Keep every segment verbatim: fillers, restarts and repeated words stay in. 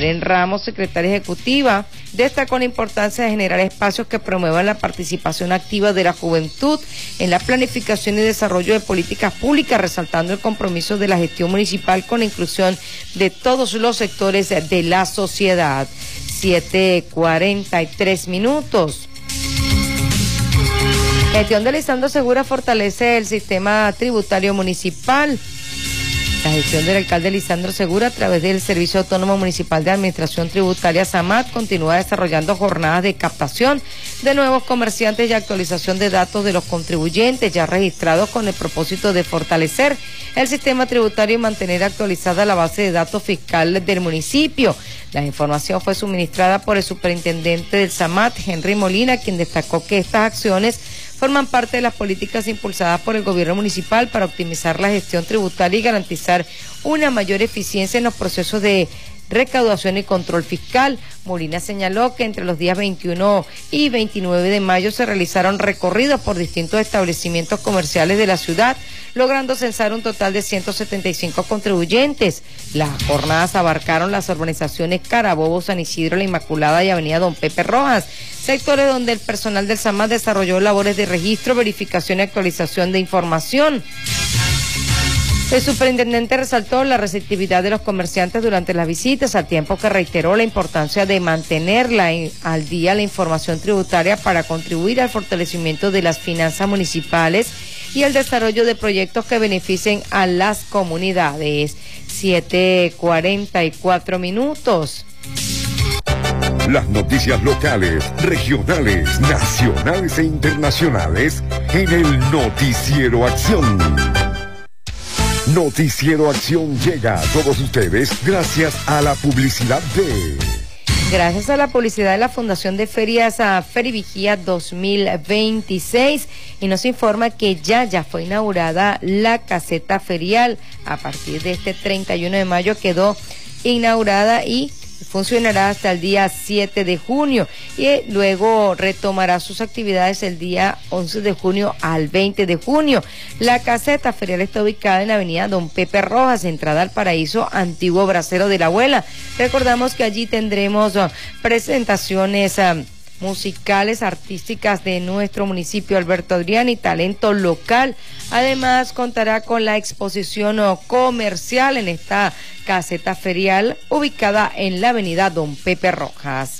Karen Ramos, secretaria ejecutiva, destacó la importancia de generar espacios que promuevan la participación activa de la juventud en la planificación y desarrollo de políticas públicas, resaltando el compromiso de la gestión municipal con la inclusión de todos los sectores de la sociedad. siete cuarenta y tres minutos. Gestión de Lisandro Segura fortalece el sistema tributario municipal. La gestión del alcalde Lisandro Segura, a través del Servicio Autónomo Municipal de Administración Tributaria SAMAT, continúa desarrollando jornadas de captación de nuevos comerciantes y actualización de datos de los contribuyentes ya registrados, con el propósito de fortalecer el sistema tributario y mantener actualizada la base de datos fiscal del municipio. La información fue suministrada por el superintendente del SAMAT, Henry Molina, quien destacó que estas acciones forman parte de las políticas impulsadas por el gobierno municipal para optimizar la gestión tributaria y garantizar una mayor eficiencia en los procesos de recaudación y control fiscal. Molina señaló que entre los días veintiuno y veintinueve de mayo se realizaron recorridos por distintos establecimientos comerciales de la ciudad, logrando censar un total de ciento setenta y cinco contribuyentes. Las jornadas abarcaron las urbanizaciones Carabobo, San Isidro, La Inmaculada y Avenida Don Pepe Rojas, sectores donde el personal del SAMAT desarrolló labores de registro, verificación y actualización de información. El superintendente resaltó la receptividad de los comerciantes durante las visitas, al tiempo que reiteró la importancia de mantenerla al día la información tributaria para contribuir al fortalecimiento de las finanzas municipales y el desarrollo de proyectos que beneficien a las comunidades. siete cuarenta y cuatro minutos. Las noticias locales, regionales, nacionales e internacionales en el Noticiero Acción. Noticiero Acción llega a todos ustedes gracias a la publicidad de... Gracias a la publicidad de la Fundación de Ferias a Ferivigía dos mil veintiséis, y nos informa que ya ya fue inaugurada la caseta ferial. A partir de este treinta y uno de mayo quedó inaugurada y funcionará hasta el día siete de junio y luego retomará sus actividades el día once de junio al veinte de junio. La caseta ferial está ubicada en la avenida Don Pepe Rojas, entrada al paraíso antiguo brasero de la abuela. Recordamos que allí tendremos uh, presentaciones uh, musicales, artísticas de nuestro municipio Alberto Adrián y talento local. Además contará con la exposición uh, comercial en esta caseta ferial ubicada en la avenida Don Pepe Rojas.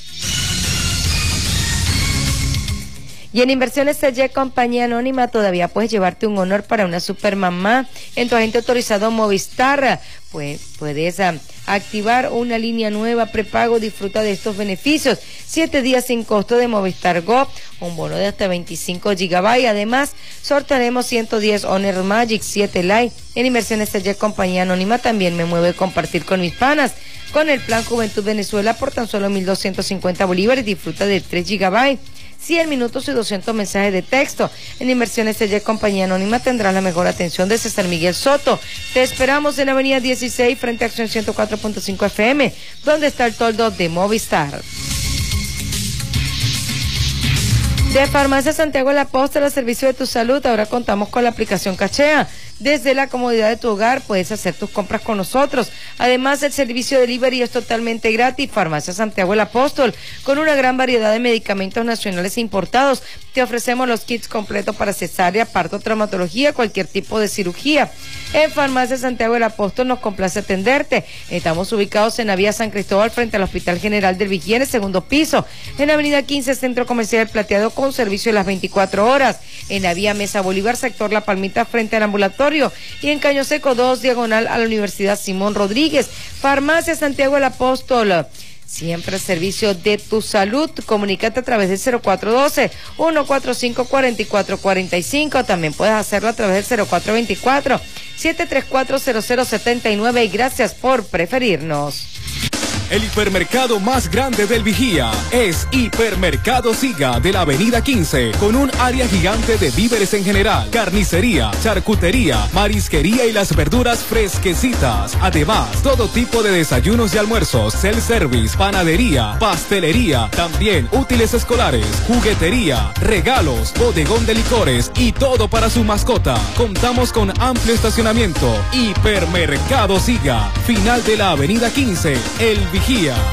Y en Inversiones C Y, compañía anónima, todavía puedes llevarte un honor para una supermamá en tu agente autorizado Movistar. Pues puedes uh, activar una línea nueva prepago, disfruta de estos beneficios: siete días sin costo de Movistar Go, un bono de hasta veinticinco gigabytes. Además, sortearemos ciento diez Honor Magic siete Lite. En Inversiones C Y, compañía anónima, también me mueve compartir con mis panas. Con el plan Juventud Venezuela por tan solo mil doscientos cincuenta bolívares, disfruta de tres gigabytes. cien minutos y doscientos mensajes de texto. En Inversiones C Y, compañía anónima, tendrás la mejor atención de César Miguel Soto. Te esperamos en Avenida dieciséis, frente a Acción ciento cuatro punto cinco F M, donde está el toldo de Movistar. De Farmacia Santiago el Apóstol, al servicio de tu salud, ahora contamos con la aplicación Cachea. Desde la comodidad de tu hogar puedes hacer tus compras con nosotros. Además, el servicio delivery es totalmente gratis. Farmacia Santiago el Apóstol, con una gran variedad de medicamentos nacionales e importados. Te ofrecemos los kits completos para cesárea, parto, traumatología, cualquier tipo de cirugía. En Farmacia Santiago el Apóstol nos complace atenderte. Estamos ubicados en la vía San Cristóbal, frente al Hospital General del Vigía, en el segundo piso. En la avenida quince, Centro Comercial El Plateado, con servicio de las veinticuatro horas. En la vía Mesa Bolívar, sector La Palmita, frente al ambulatorio. Y en Caño Seco dos, diagonal a la Universidad Simón Rodríguez. Farmacia Santiago el Apóstol, siempre al servicio de tu salud. Comunícate a través del cero cuatro uno dos, uno cuatro cinco, cuatro cuatro cuatro cinco. También puedes hacerlo a través del cero cuatro veinticuatro, siete tres cuatro, cero cero siete nueve. Y gracias por preferirnos. El hipermercado más grande del Vigía es Hipermercado Siga, de la avenida quince, con un área gigante de víveres en general, carnicería, charcutería, marisquería y las verduras fresquecitas. Además, todo tipo de desayunos y almuerzos, self-service, panadería, pastelería, también útiles escolares, juguetería, regalos, bodegón de licores y todo para su mascota. Contamos con amplio estacionamiento. Hipermercado Siga, final de la avenida quince, El Vigía.